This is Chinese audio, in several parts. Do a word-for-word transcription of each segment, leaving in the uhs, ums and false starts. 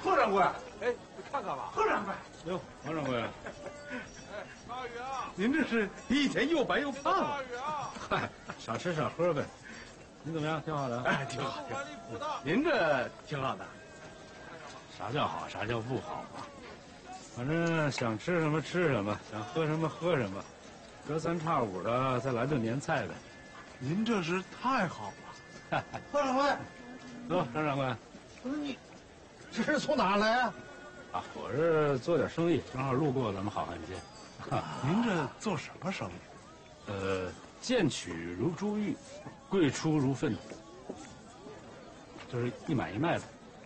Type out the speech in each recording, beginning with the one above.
何掌柜， 哎，你看看吧。 何掌柜， 哟，何掌柜， 哎，大宇啊， 您这是一天又白又胖啊！ 大宇啊， 嗨，少吃少喝呗。你怎么样？挺好的。 哎，挺好。 不管你补的。 您这挺好的。 啥叫好？啥叫不好嘛？反正想吃什么吃什么，想喝什么喝什么，隔三差五的再来顿年菜呗。 您这是太好了。何掌柜， 走，张掌柜。 不是你，这是从哪儿来啊？ 啊，我是做点生意，正好路过咱们好汉街。 您这做什么生意？ 呃，贱取如珠玉，贵出如粪土，就是一买一卖的。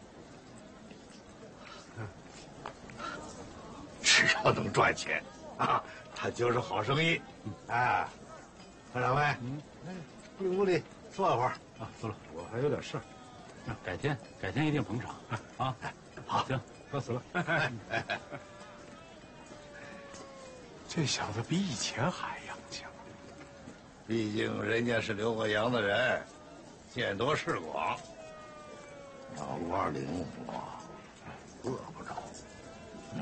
只要能赚钱，啊，他就是好生意。哎，何掌柜，嗯，进屋里坐一会儿啊。坐了，我还有点事儿。那改天，改天一定捧场啊！好，行，告辞了。 这小子比以前还洋强。 毕竟人家是留过洋的人，见多识广。脑瓜灵活，饿不着。嗯。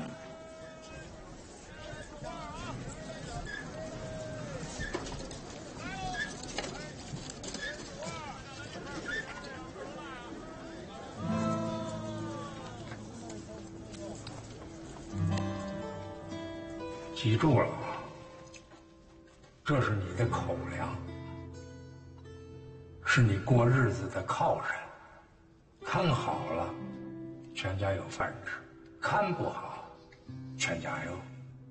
记住了，这是你的口粮，是你过日子的靠山。看好了，全家有饭吃；看不好，全家有。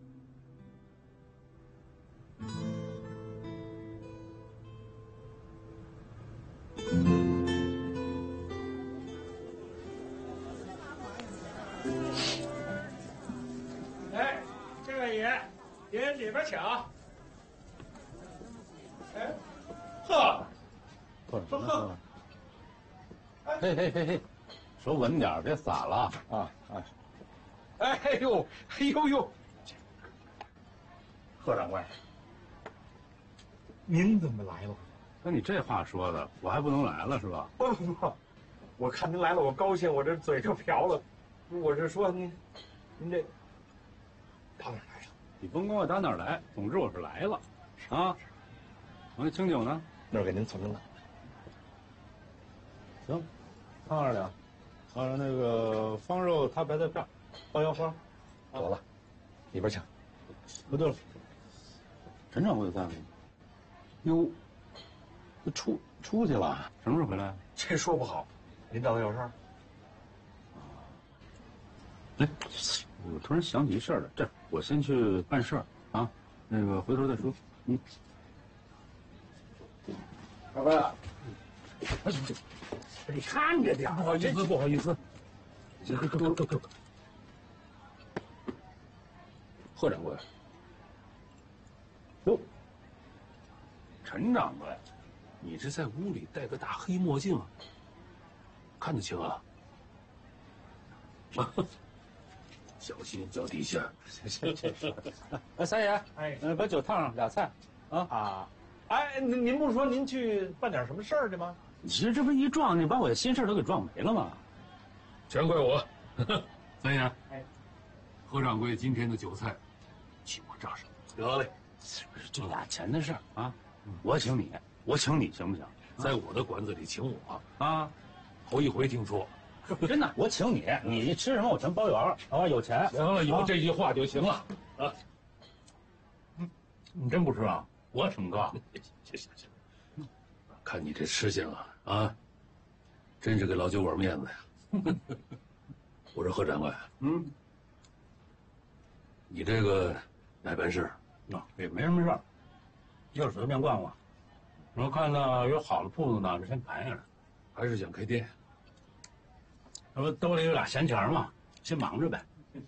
哎，这位爷，您里边请。哎，呵， 喝什么喝？嘿嘿嘿嘿，手稳点，别洒了啊！哎， 哎呦，哎呦呦， 何掌柜，您怎么来了？ 那你这话说的，我还不能来了是吧？ 不不不，我看您来了，我高兴，我这嘴就瓢了。我是说您，您这打哪儿来的？ 你甭管我打哪儿来，总之我是来了，啊！我那清酒呢？ 那儿给您存着呢。 行，烫二两，还有那个方肉塌白菜片，爆腰花。 得了，里边请。 哦，对了，陈掌柜在吗？哟，他出出去了，什么时候回来？ 这说不好，您找他有事儿？ 哎，我突然想起一事儿来，这我先去办事儿啊，那个回头再说。嗯。 掌柜， 你看着点，不好意思，不好意思。行，够够够够。贺掌柜，哟，陈掌柜，你这在屋里戴个大黑墨镜，看得清啊？小心脚底下。行行行行。哎，三爷，哎，呃，把酒烫上，俩菜，啊啊，哎，您您不是说您去办点什么事儿去吗？ 你这这不一撞，你把我的心事都给撞没了吗？ 全怪我，三爷，哎，何掌柜今天的酒菜，请我账上。 得嘞，这俩钱的事儿啊，我请你，我请你行不行？ 在我的馆子里请我啊， 头一回听说。 真的，我请你，你吃什么我全包圆，好吧？有钱。 行了，有这句话就行了啊。 你真不吃啊？我请客。 行行行，看你这吃相啊啊，真是给老酒馆面子呀。我说何掌柜， 嗯， 你这个来办事啊，也没什么事儿，就是随便逛逛。我看到有好的铺子呢，就先盘下来。 还是想开店？ 这不兜里有俩闲钱嘛，先忙着呗。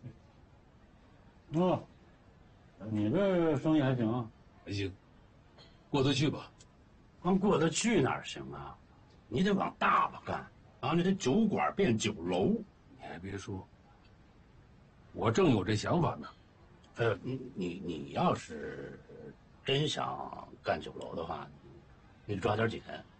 哦，你这生意还行啊？ 还行，过得去吧？ 光过得去哪儿行啊？你得往大了干啊！你这酒馆变酒楼， 你还别说，我正有这想法呢。 呃，你你你要是真想干酒楼的话，你抓点紧